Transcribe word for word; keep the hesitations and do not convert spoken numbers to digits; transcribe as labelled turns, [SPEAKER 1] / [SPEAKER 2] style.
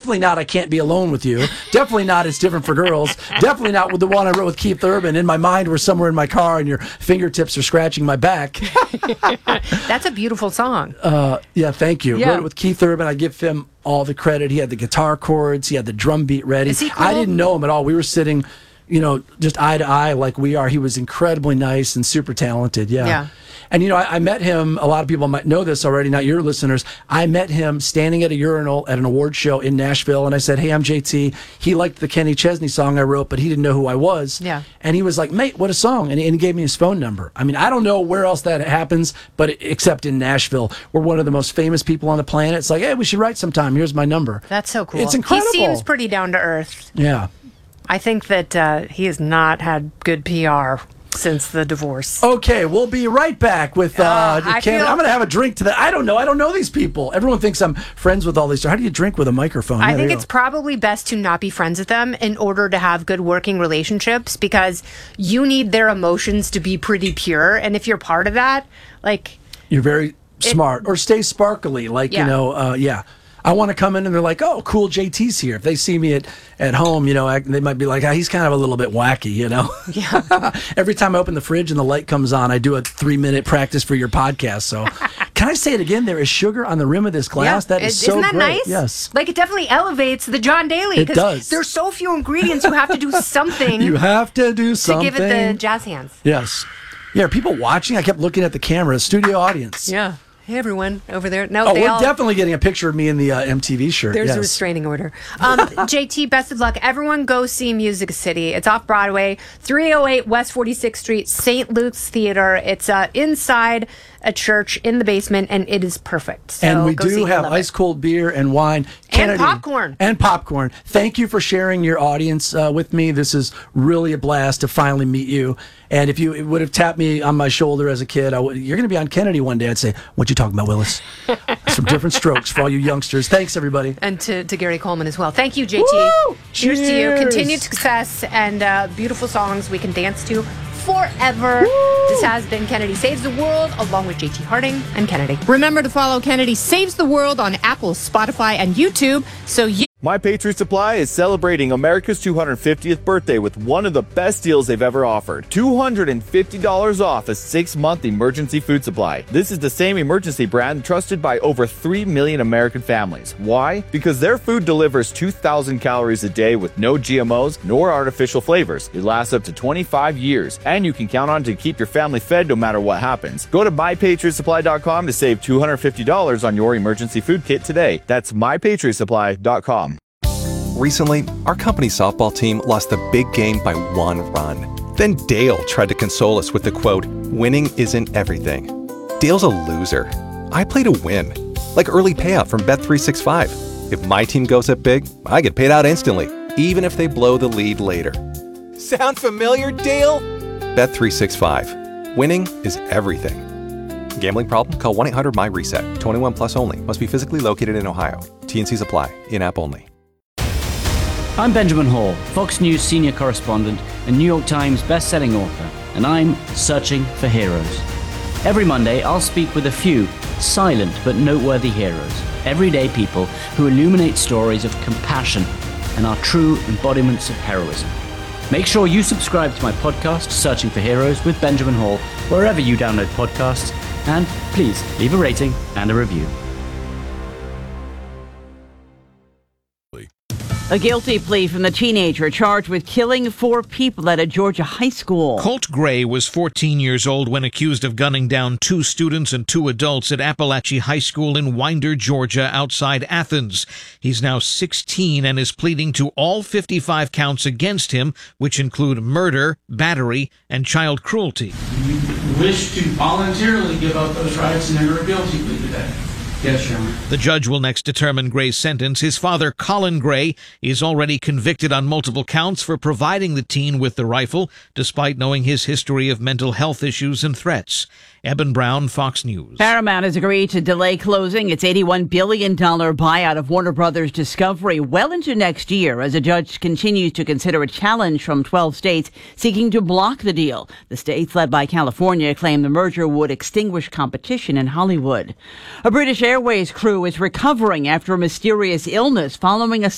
[SPEAKER 1] Definitely not I Can't Be Alone With You. Definitely not It's Different for Girls. Definitely not with the one I wrote with Keith Urban. In my mind, we're somewhere in my car and your fingertips are scratching my back.
[SPEAKER 2] That's a beautiful song.
[SPEAKER 1] Uh, yeah, thank you.
[SPEAKER 2] Yeah.
[SPEAKER 1] Wrote it with Keith Urban. I give him all the credit. He had the guitar chords. He had the drum beat ready.
[SPEAKER 2] Is he cool?
[SPEAKER 1] I didn't know him at all. We were sitting, you know, just eye to eye like we are. He was incredibly nice and super talented. Yeah.
[SPEAKER 2] Yeah.
[SPEAKER 1] And, you know, I, I met him, a lot of people might know this already, not your listeners. I met him standing at a urinal at an award show in Nashville, and I said, hey, I'm J T. He liked the Kenny Chesney song I wrote, but he didn't know who I was.
[SPEAKER 2] Yeah.
[SPEAKER 1] And he was like, mate, what a song. And he, and he gave me his phone number. I mean, I don't know where else that happens, but except in Nashville. We're one of the most famous people on the planet. It's like, hey, we should write sometime. Here's my number.
[SPEAKER 2] That's so cool.
[SPEAKER 1] It's incredible.
[SPEAKER 2] He seems pretty down to earth.
[SPEAKER 1] Yeah.
[SPEAKER 2] I think that uh, he has not had good P R since the divorce.
[SPEAKER 1] Okay, we'll be right back with. Uh,
[SPEAKER 2] Uh, I
[SPEAKER 1] Ken-
[SPEAKER 2] feel-
[SPEAKER 1] I'm going to have a drink to that. I don't know. I don't know these people. Everyone thinks I'm friends with all these. How do you drink with a microphone?
[SPEAKER 2] I
[SPEAKER 1] Yeah, there
[SPEAKER 2] think
[SPEAKER 1] you
[SPEAKER 2] it's
[SPEAKER 1] go.
[SPEAKER 2] probably best to not be friends with them in order to have good working relationships, because you need their emotions to be pretty pure. And if you're part of that, like,
[SPEAKER 1] You're very smart. Or stay sparkly. Like,
[SPEAKER 2] Yeah.
[SPEAKER 1] you know, uh, yeah. I want to come in and they're like, oh, cool, J T's here. If they see me at, at home, you know, I, they might be like, ah, he's kind of a little bit wacky, you know?
[SPEAKER 2] Yeah.
[SPEAKER 1] Every time I open the fridge and the light comes on, I do a three minute practice for your podcast. So can I say it again? There is sugar on the rim of this glass. That is
[SPEAKER 2] It-
[SPEAKER 1] so
[SPEAKER 2] Isn't that
[SPEAKER 1] great.
[SPEAKER 2] nice?
[SPEAKER 1] Yes.
[SPEAKER 2] Like, it definitely elevates the John Daly.
[SPEAKER 1] It
[SPEAKER 2] 'cause
[SPEAKER 1] does.
[SPEAKER 2] There's so few ingredients. You have to do something
[SPEAKER 1] You have to do
[SPEAKER 2] to
[SPEAKER 1] something.
[SPEAKER 2] give it the jazz hands.
[SPEAKER 1] Yes. Yeah, are people watching? I kept looking at the camera, studio audience.
[SPEAKER 2] Yeah. Hey, everyone over there. No,
[SPEAKER 1] Oh,
[SPEAKER 2] they
[SPEAKER 1] we're
[SPEAKER 2] all,
[SPEAKER 1] definitely getting a picture of me in the uh, M T V shirt.
[SPEAKER 2] There's
[SPEAKER 1] yes.
[SPEAKER 2] a restraining order. Um, J T, best of luck. Everyone go see Music City. It's off Broadway, three oh eight West forty-sixth Street, Saint Luke's Theater. It's uh, inside a church in the basement, and it is perfect. So
[SPEAKER 1] And we
[SPEAKER 2] go see
[SPEAKER 1] do
[SPEAKER 2] it.
[SPEAKER 1] have
[SPEAKER 2] Love
[SPEAKER 1] ice
[SPEAKER 2] it.
[SPEAKER 1] cold beer and wine. Kennedy,
[SPEAKER 2] popcorn.
[SPEAKER 1] And popcorn. Thank you for sharing your audience uh, with me. This is really a blast to finally meet you. And if you would have tapped me on my shoulder as a kid, I would, you're going to be on Kennedy one day. I'd say, what you talking about, Willis? Some different strokes for all you youngsters. Thanks, everybody.
[SPEAKER 2] And to, to Gary Coleman as well. Thank you, J T.
[SPEAKER 1] Woo!
[SPEAKER 2] Cheers to you.
[SPEAKER 1] Cheers.
[SPEAKER 2] Continued success and uh, beautiful songs we can dance to forever.
[SPEAKER 1] Woo!
[SPEAKER 2] This has been Kennedy Saves the World, along with J T Harding and Kennedy.
[SPEAKER 3] Remember to follow Kennedy Saves the World on Apple, Spotify, and YouTube so you
[SPEAKER 4] My Patriot Supply is celebrating America's two hundred fiftieth birthday with one of the best deals they've ever offered. two hundred fifty dollars off a six-month emergency food supply. This is the same emergency brand trusted by over three million American families. Why? Because their food delivers two thousand calories a day with no G M Os nor artificial flavors. It lasts up to twenty-five years, and you can count on to keep your family fed no matter what happens. Go to my patriot supply dot com to save two hundred fifty dollars on your emergency food kit today. That's my patriot supply dot com.
[SPEAKER 5] Recently, our company softball team lost the big game by one run. Then Dale tried to console us with the quote, winning isn't everything. Dale's a loser. I play to win. Like early payout from Bet three sixty-five. If my team goes up big, I get paid out instantly, even if they blow the lead later. Sound familiar, Dale? Bet three sixty-five. Winning is everything. Gambling problem? Call one eight hundred M Y reset. twenty-one plus only. Must be physically located in Ohio. T and Cs apply. In-app only.
[SPEAKER 6] I'm Benjamin Hall, Fox News senior correspondent and New York Times best-selling author, and I'm searching for heroes. Every Monday, I'll speak with a few silent but noteworthy heroes, everyday people who illuminate stories of compassion and are true embodiments of heroism. Make sure you subscribe to my podcast, Searching for Heroes with Benjamin Hall, wherever you download podcasts, and please leave a rating and a review.
[SPEAKER 7] A guilty plea from the teenager charged with killing four people at a Georgia high school.
[SPEAKER 8] Colt Gray was fourteen years old when accused of gunning down two students and two adults at Appalachian High School in Winder, Georgia, outside Athens. He's now sixteen and is pleading to all fifty-five counts against him, which include murder, battery, and child cruelty.
[SPEAKER 9] You wish to voluntarily give up those rights and enter a guilty plea today? Yes, Your Honor.
[SPEAKER 8] The judge will next determine Gray's sentence. His father, Colin Gray, is already convicted on multiple counts for providing the teen with the rifle, despite knowing his history of mental health issues and threats. Eben Brown, Fox News.
[SPEAKER 7] Paramount has agreed to delay closing its eighty-one billion dollars buyout of Warner Brothers Discovery well into next year as a judge continues to consider a challenge from twelve states seeking to block the deal. The states, led by California, claim the merger would extinguish competition in Hollywood. A British Airways crew is recovering after a mysterious illness following a